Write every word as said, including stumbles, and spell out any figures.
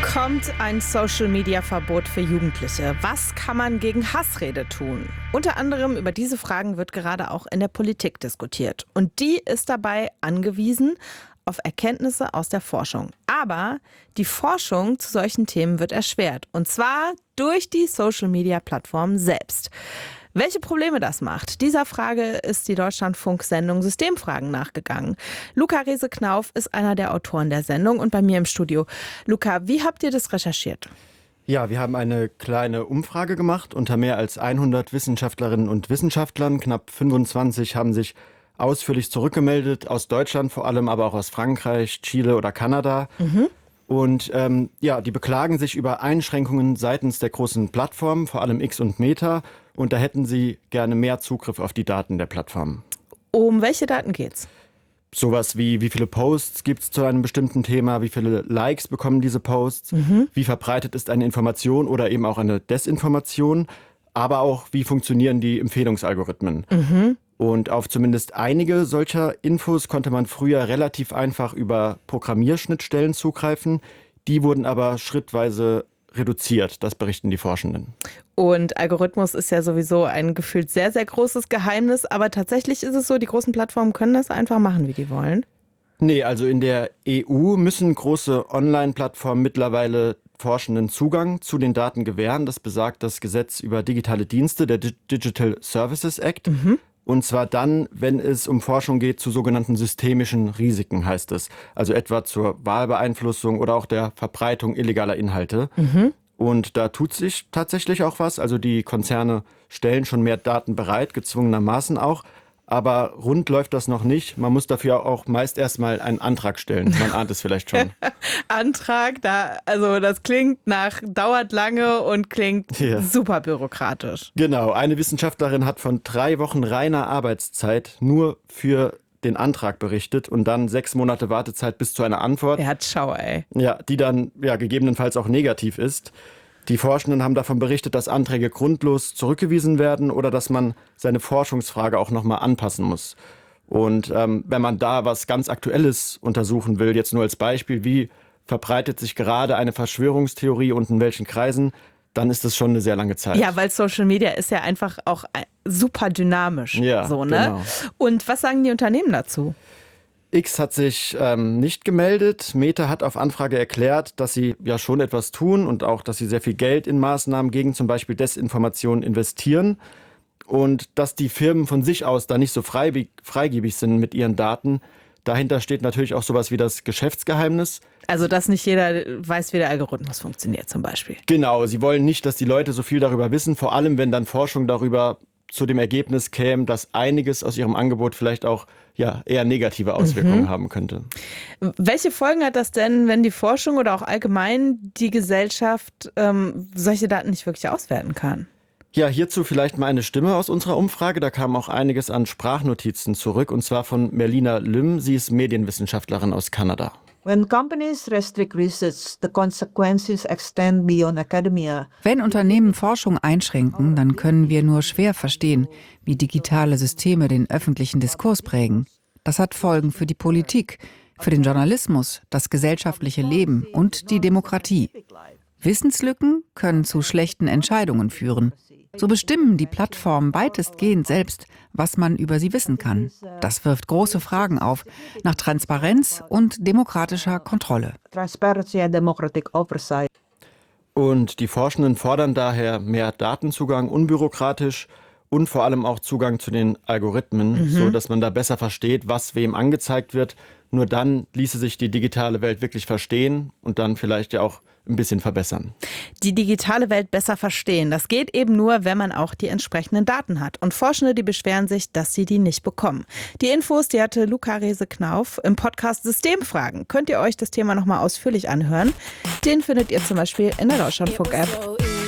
Kommt ein Social-Media-Verbot für Jugendliche? Was kann man gegen Hassrede tun? Unter anderem über diese Fragen wird gerade auch in der Politik diskutiert. Und die ist dabei angewiesen auf Erkenntnisse aus der Forschung. Aber die Forschung zu solchen Themen wird erschwert. Und zwar durch die Social-Media-Plattformen selbst. Welche Probleme das macht, dieser Frage ist die Deutschlandfunk-Sendung Systemfragen nachgegangen. Luca Rehse-Knauf ist einer der Autoren der Sendung und bei mir im Studio. Luca, wie habt ihr das recherchiert? Ja, wir haben eine kleine Umfrage gemacht unter mehr als hundert Wissenschaftlerinnen und Wissenschaftlern. Knapp fünfundzwanzig haben sich ausführlich zurückgemeldet, aus Deutschland vor allem, aber auch aus Frankreich, Chile oder Kanada. Mhm. Und ähm, ja, die beklagen sich über Einschränkungen seitens der großen Plattformen, vor allem X und Meta. Und da hätten sie gerne mehr Zugriff auf die Daten der Plattformen. Um welche Daten geht's? Sowas wie, wie viele Posts gibt es zu einem bestimmten Thema, wie viele Likes bekommen diese Posts, mhm. wie verbreitet ist eine Information oder eben auch eine Desinformation, aber auch, wie funktionieren die Empfehlungsalgorithmen. Mhm. Und auf zumindest einige solcher Infos konnte man früher relativ einfach über Programmierschnittstellen zugreifen. Die wurden aber schrittweise reduziert, das berichten die Forschenden. Und Algorithmus ist ja sowieso ein gefühlt sehr, sehr großes Geheimnis. Aber tatsächlich ist es so, die großen Plattformen können das einfach machen, wie die wollen? Nee, also in der E U müssen große Online-Plattformen mittlerweile Forschenden Zugang zu den Daten gewähren. Das besagt das Gesetz über digitale Dienste, der Digital Services Act. Mhm. Und zwar dann, wenn es um Forschung geht zu sogenannten systemischen Risiken, heißt es. Also etwa zur Wahlbeeinflussung oder auch der Verbreitung illegaler Inhalte. Mhm. Und da tut sich tatsächlich auch was. Also die Konzerne stellen schon mehr Daten bereit, gezwungenermaßen auch. Aber rund läuft das noch nicht. Man muss dafür auch meist erstmal einen Antrag stellen. Man ahnt es vielleicht schon. Antrag, da, also das klingt nach, dauert lange und klingt ja. super bürokratisch. Genau, eine Wissenschaftlerin hat von drei Wochen reiner Arbeitszeit nur für den Antrag berichtet und dann sechs Monate Wartezeit bis zu einer Antwort. Er hat Schau, ey. Ja, die dann ja gegebenenfalls auch negativ ist. Die Forschenden haben davon berichtet, dass Anträge grundlos zurückgewiesen werden oder dass man seine Forschungsfrage auch nochmal anpassen muss. Und ähm, wenn man da was ganz Aktuelles untersuchen will, jetzt nur als Beispiel, wie verbreitet sich gerade eine Verschwörungstheorie und in welchen Kreisen, dann ist das schon eine sehr lange Zeit. Ja, weil Social Media ist ja einfach auch super dynamisch. Ja, so, ne? Genau. Und was sagen die Unternehmen dazu? X hat sich ähm, nicht gemeldet. Meta hat auf Anfrage erklärt, dass sie ja schon etwas tun und auch, dass sie sehr viel Geld in Maßnahmen gegen zum Beispiel Desinformation investieren. Und dass die Firmen von sich aus da nicht so frei, freigebig sind mit ihren Daten. Dahinter steht natürlich auch sowas wie das Geschäftsgeheimnis. Also, dass nicht jeder weiß, wie der Algorithmus funktioniert zum Beispiel. Genau, sie wollen nicht, dass die Leute so viel darüber wissen, vor allem wenn dann Forschung darüber zu dem Ergebnis käme, dass einiges aus ihrem Angebot vielleicht auch ja, eher negative Auswirkungen mhm. haben könnte. Welche Folgen hat das denn, wenn die Forschung oder auch allgemein die Gesellschaft ähm, solche Daten nicht wirklich auswerten kann? Ja, hierzu vielleicht mal eine Stimme aus unserer Umfrage. Da kam auch einiges an Sprachnotizen zurück, und zwar von Merlina Lim. Sie ist Medienwissenschaftlerin aus Kanada. When companies restrict research, the consequences extend beyond academia. Wenn Unternehmen Forschung einschränken, dann können wir nur schwer verstehen, wie digitale Systeme den öffentlichen Diskurs prägen. Das hat Folgen für die Politik, für den Journalismus, das gesellschaftliche Leben und die Demokratie. Wissenslücken können zu schlechten Entscheidungen führen. So bestimmen die Plattformen weitestgehend selbst, was man über sie wissen kann. Das wirft große Fragen auf nach Transparenz und demokratischer Kontrolle. Und die Forschenden fordern daher mehr Datenzugang, unbürokratisch und vor allem auch Zugang zu den Algorithmen, mhm. so dass man da besser versteht, was wem angezeigt wird. Nur dann ließe sich die digitale Welt wirklich verstehen und dann vielleicht ja auch ein bisschen verbessern. Die digitale Welt besser verstehen, das geht eben nur, wenn man auch die entsprechenden Daten hat. Und Forschende, die beschweren sich, dass sie die nicht bekommen. Die Infos, die hatte Luca Rehse-Knauf im Podcast Systemfragen. Könnt ihr euch das Thema nochmal ausführlich anhören? Den findet ihr zum Beispiel in der Deutschlandfunk-App.